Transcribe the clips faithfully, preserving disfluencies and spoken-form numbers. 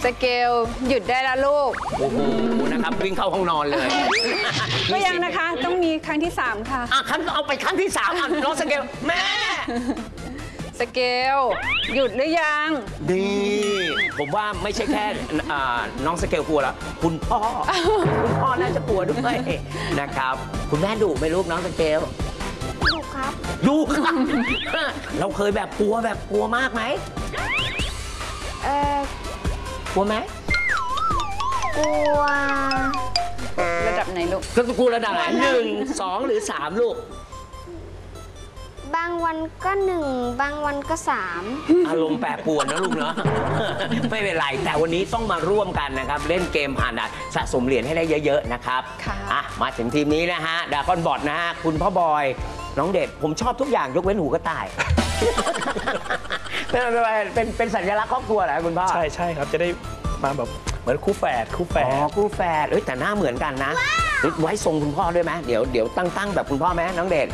สเกลหยุดได้แล้วลูกโอ้โหนะครับวิ่งเข้าห้องนอนเลยก็ยังนะคะต้องมีครั้งที่สามค่ะอ่ะครั้งเอาไปครั้งที่สามอ่ะน้องสเกลแม่สเกลหยุดหรือยังดีผมว่าไม่ใช่แค่น้องสเกลกลัวแล้วคุณพ่อคุณพ่อน่าจะกลัวด้วยนะครับคุณแม่ดุไหมลูกน้องสเกลดุครับดุครับเราเคยแบบกลัวแบบกลัวมากไหมเออกลัวไหมกลัวระดับไหนลูกก็กลัวระดับไหนหนึ่งสองหรือสามลูกบางวันก็หนึ่งบางวันก็สามอารมณ์แปรปรวนนะลูกเนาะไม่เป็นไรแต่วันนี้ต้องมาร่วมกันนะครับเล่นเกมผ่านด่านสะสมเหรียญให้ได้เยอะๆนะครับอ่ะมาถึงทีมนี้นะฮะดราก้อนบอทนะฮะคุณพ่อบอยน้องเด็ดผมชอบทุกอย่างยกเว้นหูกระต่ายเป็นเป็นเป็นสัญลักษณ์ครอบครัวเหรอคุณพ่อใช่ใช่ครับจะได้มาแบบเหมือนคู่แฝดคู่แฝดอ๋อคู่แฝดเอ้ยแต่หน้าเหมือนกันนะไว้ทรงคุณพ่อด้วยไหมเดี๋ยวเดี๋ยวตั้งตั้งแบบคุณพ่อไหมน้องเด็ด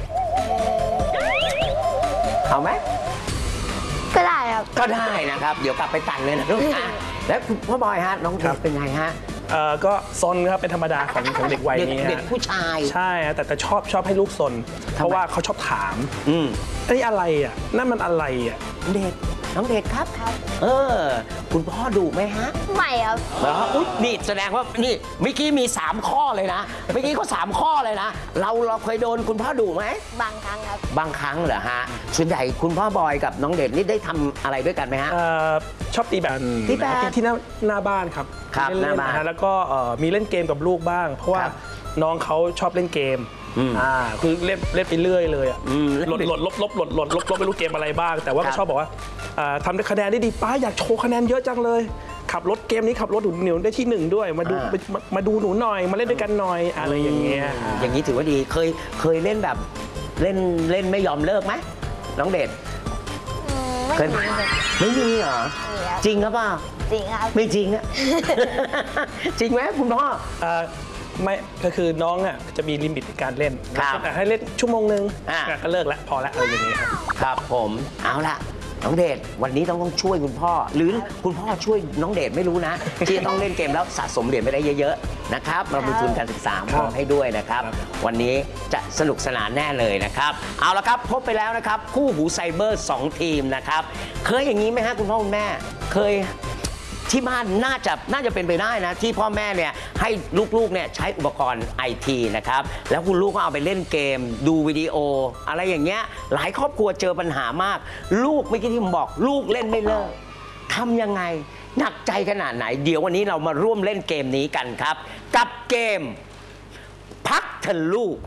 เอาไหมก็ได้ครับก็ได้นะครับเดี๋ยวกลับไปตัดเลยนะลูกนะแล้วคุณพ่อบอยฮะน้องเด็กเป็นไงฮะเอ่อก็ซนครับเป็นธรรมดาของของเด็กวัยนี้เด็กผู้ชายใช่แต่แต่ชอบชอบให้ลูกซนเพราะว่าเขาชอบถามอืมนี่อะไรอ่ะนั่นมันอะไรอ่ะเด็กน้องเด็กครับครับเออคุณพ่อดุไหมฮะไม่ครับเหรออุ๊ยนี่แสดงว่านี่เมื่อกี้มีสามข้อเลยนะเมื่อกี้เขาสามข้อเลยนะเราเราเคยโดนคุณพ่อดุไหมบางครั้งครับบางครั้งเหรอฮะส่วนใหญ่คุณพ่อบอยกับน้องเด็กนี่ได้ทำอะไรด้วยกันไหมฮะชอบตีแบดตีแบดที่หน้าหน้าบ้านครับครับหน้าบ้านแล้วก็มีเล่นเกมกับลูกบ้างเพราะว่าน้องเขาชอบเล่นเกมอ่าคือเล่นเล่นไปเรื่อยเลยอ่ะหลดหลดลบลบหลดหลดลบลบไม่รู้เกมอะไรบ้างแต่ว่าก็ชอบบอกว่าทำได้คะแนนได้ดีป้าอยากโชว์คะแนนเยอะจังเลยขับรถเกมนี้ขับรถหนูเหนียวได้ที่หนึ่งด้วยมาดูมาดูหนูหน่อยมาเล่นด้วยกันหน่อยอะไรอย่างเงี้ยอย่างนี้ถือว่าดีเคยเคยเล่นแบบเล่นเล่นไม่ยอมเลิกไหมน้องเด็ดเคยไม่มีเหรอจริงครับป่ะจริงครับไม่จริงอะจริงไหมคุณพ่อไม่ก็คือน้องอ่ะจะมีลิมิตในการเล่นแต่ให้เล่นชั่วโมงนึงก็เลิกแล้วพอแล้วอะไรอย่างนี้ครับครับผมเอาละน้องเดชวันนี้ต้องต้องช่วยคุณพ่อหรือคุณพ่อช่วยน้องเดชไม่รู้นะที่จะต้องเล่นเกมแล้วสะสมเหรียญไปได้เยอะๆนะครับเรามีทุนการศึกษามอบให้ด้วยนะครับวันนี้จะสนุกสนานแน่เลยนะครับเอาละครับพบไปแล้วนะครับคู่หูไซเบอร์สองทีมนะครับเคยอย่างนี้ไหมฮะคุณพ่อคุณแม่เคยที่บ้านน่าจะน่าจะเป็นไปได้นะที่พ่อแม่เนี่ยให้ลูกๆเนี่ยใช้อุปกรณ์ไอทีนะครับแล้วคุณลูกก็เอาไปเล่นเกมดูวิดีโออะไรอย่างเงี้ยหลายครอบครัวเจอปัญหามากลูกเมื่อกี้ที่ผมบอกลูกเล่นไม่เลิกทำยังไงหนักใจขนาดไหนเดี๋ยววันนี้เรามาร่วมเล่นเกมนี้กันครับกับเกมพักเถอะลูก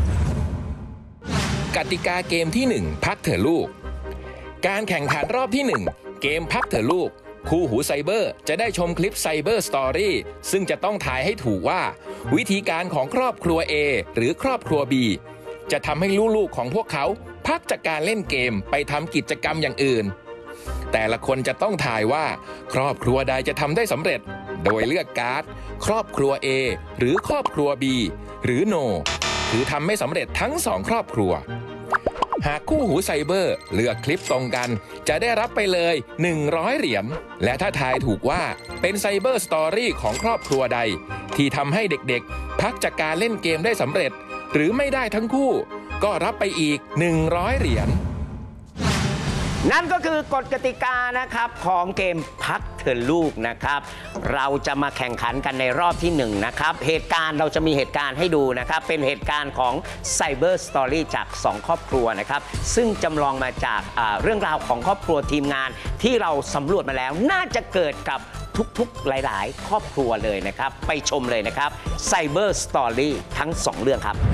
กติกาเกมที่หนึ่งพักเถอะลูกการแข่งขันรอบที่หนึ่งเกมพักเถอะลูกคู่หูไซเบอร์จะได้ชมคลิปไซเบอร์สตอรี่ซึ่งจะต้องทายให้ถูกว่าวิธีการของครอบครัว A หรือครอบครัว B จะทำให้ลูกๆของพวกเขาพักจากการเล่นเกมไปทำกิจกรรมอย่างอื่นแต่ละคนจะต้องทายว่าครอบครัวใดจะทำได้สำเร็จโดยเลือกการ์ดครอบครัว A หรือครอบครัว B หรือ No คือทำไม่สำเร็จทั้งสองครอบครัวหากคู่หูไซเบอร์เลือกคลิปตรงกันจะได้รับไปเลยหนึ่งร้อยเหรียญและถ้าทายถูกว่าเป็นไซเบอร์สตอรี่ของครอบครัวใดที่ทำให้เด็กๆพักจากการเล่นเกมได้สำเร็จหรือไม่ได้ทั้งคู่ก็รับไปอีกหนึ่งร้อยเหรียญนั่นก็คือกฎกติกานะครับของเกมพักเถอะลูกนะครับเราจะมาแข่งขันกันในรอบที่หนึ่งนะครับเหตุการณ์เราจะมีเหตุการณ์ให้ดูนะครับเป็นเหตุการณ์ของ Cyber Story จากสองครอบครัวนะครับซึ่งจำลองมาจากเรื่องราวของครอบครัวทีมงานที่เราสำรวจมาแล้วน่าจะเกิดกับทุกๆหลายๆครอบครัวเลยนะครับไปชมเลยนะครับ Cyber Story ทั้งสองเรื่องครับ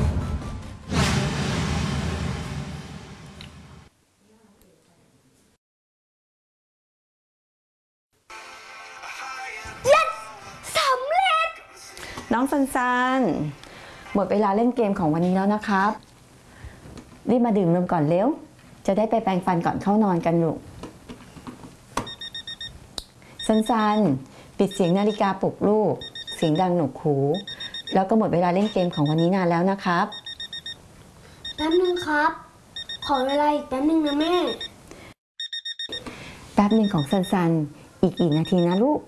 น้องซันซันหมดเวลาเล่นเกมของวันนี้แล้วนะครับรีบมาดื่มนมก่อนเร็วจะได้ไปแปรงฟันก่อนเข้านอนกันลูกซันซันปิดเสียงนาฬิกาปลุกลูกเสียงดังหนวกหูแล้วก็หมดเวลาเล่นเกมของวันนี้นานแล้วนะครับแป๊บนึงครับขอเวลาอีกแป๊บนึงนะแม่แป๊บนึงของซันซันอีกกี่นาทีนะลูก